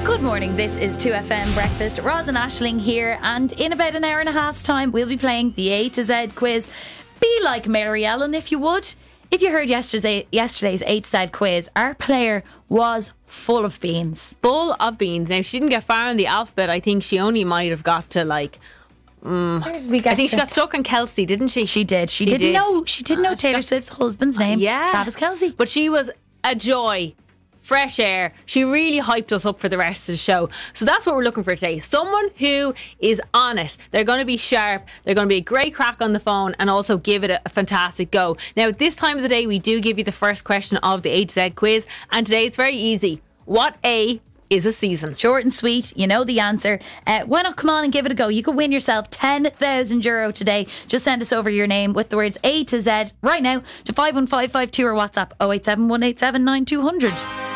Good morning, this is 2FM Breakfast. Roz and Aisling here, and in about an hour and a half's time we'll be playing the A to Z quiz. Be like Mary Ellen if you would. If you heard yesterday's A to Z quiz, our player was full of beans. Full of beans. Now, she didn't get far in the alphabet. I think she only might have got to Where did we get I think to? she got stuck on Kelsey, didn't she? She did. She didn't know. She didn't know Taylor Swift's husband's name. Yeah. Travis Kelce. But she was a joy. Fresh air. She really hyped us up for the rest of the show. So that's what we're looking for today. Someone who is on it. They're going to be sharp. They're going to be a great crack on the phone and also give it a fantastic go. Now, at this time of the day, we do give you the first question of the A to Z quiz. And today it's very easy. What A is a season? Short and sweet, you know the answer. Why not come on and give it a go? You could win yourself €10,000 today. Just send us over your name with the words A to Z right now to 51552 or WhatsApp 087 187 9200.